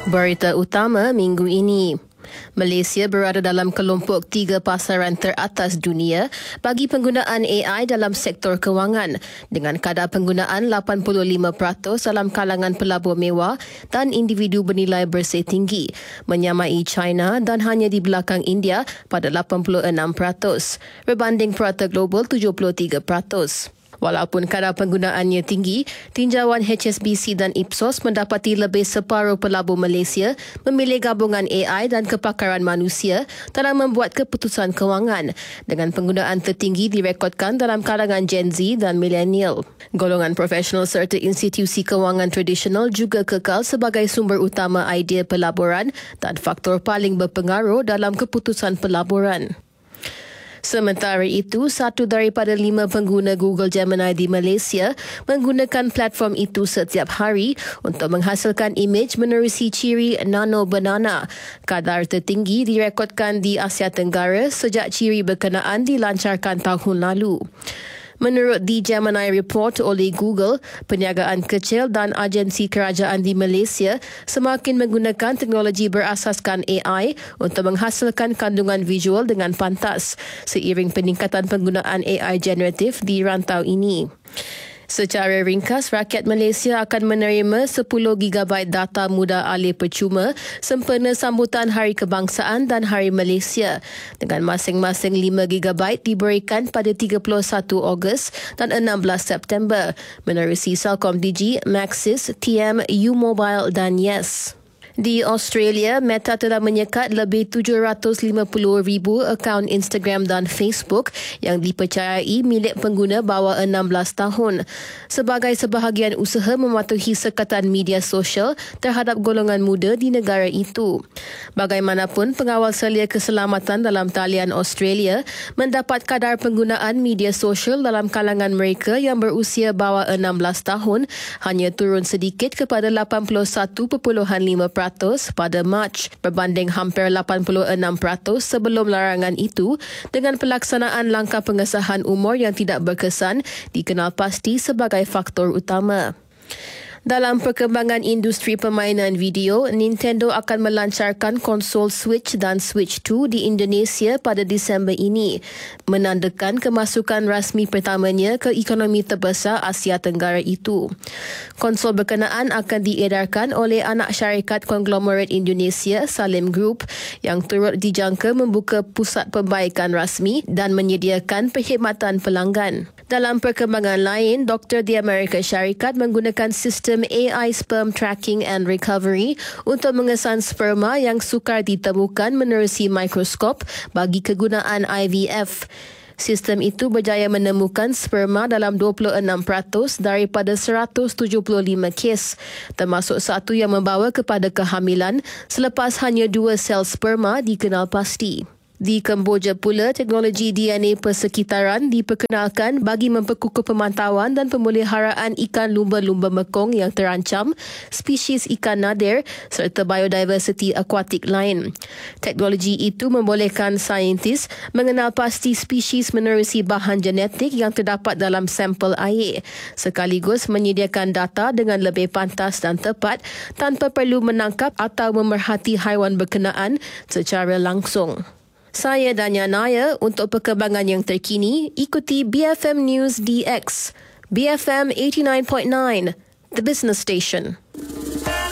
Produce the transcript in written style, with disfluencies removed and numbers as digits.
Berita utama minggu ini. Malaysia berada dalam kelompok 3 pasaran teratas dunia bagi penggunaan AI dalam sektor kewangan dengan kadar penggunaan 85% dalam kalangan pelabur mewah dan individu bernilai bersih tinggi, menyamai China dan hanya di belakang India pada 86%, berbanding purata global 73%. Walaupun kadar penggunaannya tinggi, tinjauan HSBC dan Ipsos mendapati lebih separuh pelabur Malaysia memilih gabungan AI dan kepakaran manusia dalam membuat keputusan kewangan, dengan penggunaan tertinggi direkodkan dalam kalangan Gen Z dan milenial. Golongan profesional serta institusi kewangan tradisional juga kekal sebagai sumber utama idea pelaburan dan faktor paling berpengaruh dalam keputusan pelaburan. Sementara itu, 1 daripada 5 pengguna Google Gemini di Malaysia menggunakan platform itu setiap hari untuk menghasilkan imej menerusi ciri nano banana. Kadar tertinggi direkodkan di Asia Tenggara sejak ciri berkenaan dilancarkan tahun lalu. Menurut The Gemini Report oleh Google, perniagaan kecil dan agensi kerajaan di Malaysia semakin menggunakan teknologi berasaskan AI untuk menghasilkan kandungan visual dengan pantas, seiring peningkatan penggunaan AI generatif di rantau ini. Secara ringkas, rakyat Malaysia akan menerima 10 GB data mudah alih percuma sempena sambutan Hari Kebangsaan dan Hari Malaysia, dengan masing-masing 5 GB diberikan pada 31 Ogos dan 16 September menerusi Celcom-Digi, Maxis, TM, U-Mobile dan Yes. Di Australia, Meta telah menyekat lebih 750,000 akaun Instagram dan Facebook yang dipercayai milik pengguna bawah 16 tahun sebagai sebahagian usaha mematuhi sekatan media sosial terhadap golongan muda di negara itu. Bagaimanapun, pengawal selia keselamatan dalam talian Australia mendapat kadar penggunaan media sosial dalam kalangan mereka yang berusia bawah 16 tahun hanya turun sedikit kepada 81.5% pada Mac, berbanding hampir 86% sebelum larangan itu, dengan pelaksanaan langkah pengesahan umur yang tidak berkesan dikenal pasti sebagai faktor utama. Dalam perkembangan industri permainan video, Nintendo akan melancarkan konsol Switch dan Switch 2 di Indonesia pada Disember ini, menandakan kemasukan rasmi pertamanya ke ekonomi terbesar Asia Tenggara itu. Konsol berkenaan akan diedarkan oleh anak syarikat konglomerat Indonesia, Salim Group, yang turut dijangka membuka pusat pembaikan rasmi dan menyediakan perkhidmatan pelanggan. Dalam perkembangan lain, Dr. di Amerika Syarikat menggunakan sistem AI sperm tracking and recovery untuk mengesan sperma yang sukar ditemukan menerusi mikroskop bagi kegunaan IVF. Sistem itu berjaya menemukan sperma dalam 26% daripada 175 kes, termasuk satu yang membawa kepada kehamilan selepas hanya 2 sel sperma dikenal pasti. Di Kemboja pula, teknologi DNA persekitaran diperkenalkan bagi memperkukuh pemantauan dan pemeliharaan ikan lumba-lumba mekong yang terancam, spesies ikan nadir serta biodiversiti akuatik lain. Teknologi itu membolehkan saintis mengenal pasti spesies menerusi bahan genetik yang terdapat dalam sampel air, sekaligus menyediakan data dengan lebih pantas dan tepat tanpa perlu menangkap atau memerhati haiwan berkenaan secara langsung. Saya Danya Naya. Untuk perkembangan yang terkini, ikuti BFM News DX, BFM 89.9, The Business Station.